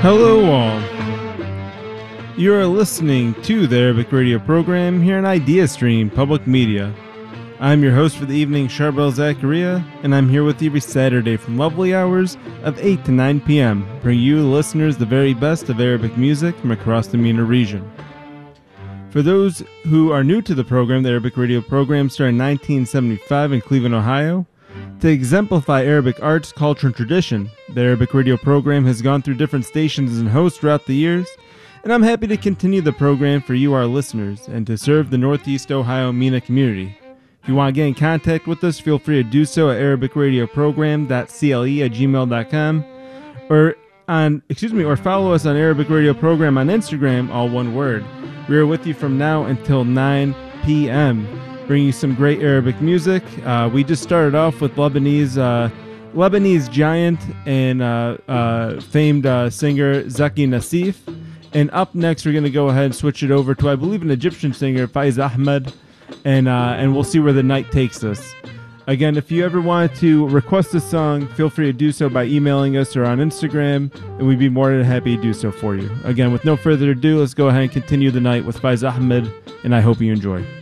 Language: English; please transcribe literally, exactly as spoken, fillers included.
Hello all. You are listening to the Arabic radio program here on Idea Stream Public Media. I'm your host for the evening, Charbel Zakaria, and I'm here with you every Saturday from lovely hours of eight to nine p.m., bringing you, the listeners, the very best of Arabic music from across the MENA region. For those who are new to the program, the Arabic radio program started in nineteen seventy-five in Cleveland, Ohio. To exemplify Arabic arts, culture, and tradition, the Arabic radio program has gone through different stations and hosts throughout the years, and I'm happy to continue the program for you, our listeners, and to serve the Northeast Ohio MENA community. If you want to get in contact with us, feel free to do so at arabic radio program dot c l e at gmail dot com, or on excuse me, or follow us on Arabic Radio Program on Instagram, all one word. We are with you from now until nine p.m. bringing you some great Arabic music. Uh, we just started off with Lebanese uh, Lebanese giant and uh, uh, famed uh, singer Zaki Nassif. And up next, we're going to go ahead and switch it over to, I believe, an Egyptian singer, Faiz Ahmed, and uh, and we'll see where the night takes us. Again, if you ever wanted to request a song, feel free to do so by emailing us or on Instagram, and we'd be more than happy to do so for you. Again, with no further ado, let's go ahead and continue the night with Faiz Ahmed, and I hope you enjoy.